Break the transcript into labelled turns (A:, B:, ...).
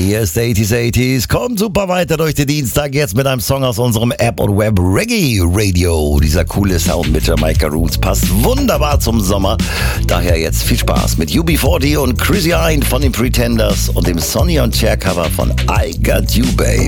A: Hier ist 80s. Kommt super weiter durch den Dienstag jetzt mit einem Song aus unserem App und Web Reggae Radio. Dieser coole Sound mit Jamaica Roots passt wunderbar zum Sommer. Daher jetzt viel Spaß mit UB40 und Chrissy Hind von den Pretenders und dem Sonny und Cher Cover von I Got You Babe.